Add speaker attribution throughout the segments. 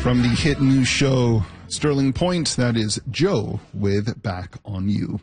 Speaker 1: From the hit news show Sterling Point, that is Joe with Back on You.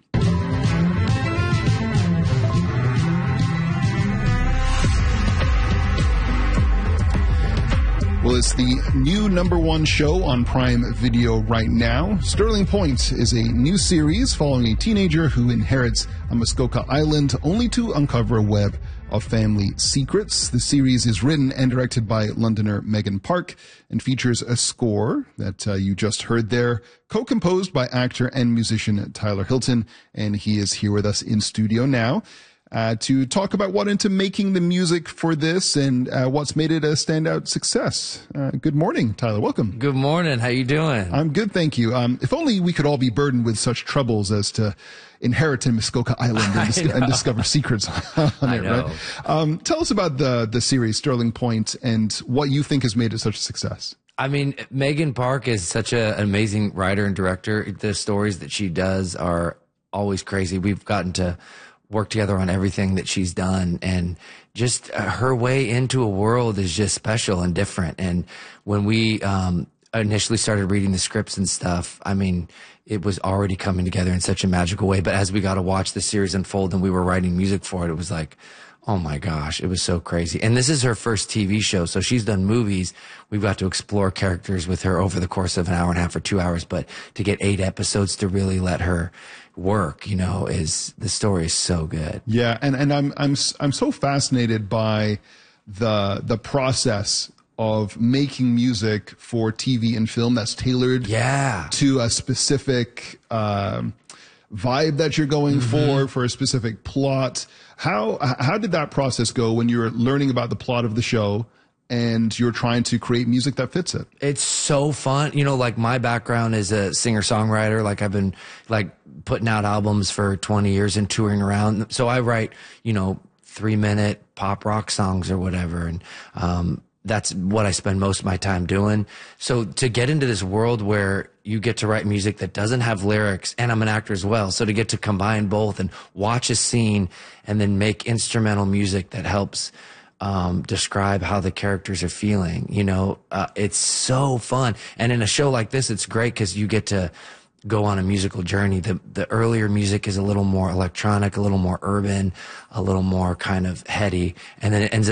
Speaker 1: Well, it's the new #1 show on Prime Video right now. Sterling Point is a new series following a teenager who inherits a Muskoka island only to uncover a web of family secrets. The series is written and directed by Londoner Megan Park and features a score that you just heard there, co-composed by actor and musician Tyler Hilton, and he is here with us in studio now to talk about what into making the music for this and what's made it a standout success. Good morning, Tyler. Welcome.
Speaker 2: Good morning. How you doing?
Speaker 1: I'm good, thank you. If only we could all be burdened with such troubles as to inherit in Muskoka Island and discover secrets on it, right? Tell us about the series Sterling Point and what you think has made it such a success.
Speaker 2: I mean, Megan Park is such an amazing writer and director. The stories that she does are always crazy. We've gotten to work together on everything that she's done, and just her way into a world is just special and different. And when we initially started reading the scripts and stuff, I mean, it was already coming together in such a magical way. But as we got to watch the series unfold and we were writing music for it, it was like, oh my gosh, it was so crazy. And this is her first TV show, so she's done movies. We've got to explore characters with her over the course of an hour and a half or 2 hours, but to get 8 episodes to really let her work, you know, the story is so good.
Speaker 1: Yeah, and I'm so fascinated by the process of making music for TV and film that's tailored to a specific vibe that you're going for a specific plot. How did that process go when you're learning about the plot of the show and you're trying to create music that fits it?
Speaker 2: It's so fun. You know, like my background is a singer-songwriter. Like I've been like putting out albums for 20 years and touring around. So I write, you know, 3-minute pop rock songs or whatever. And that's what I spend most of my time doing. So to get into this world where you get to write music that doesn't have lyrics, and I'm an actor as well, so to get to combine both and watch a scene and then make instrumental music that helps describe how the characters are feeling, you know, it's so fun. And in a show like this, it's great because you get to go on a musical journey. The earlier music is a little more electronic, a little more urban, a little more kind of heady, and then it ends up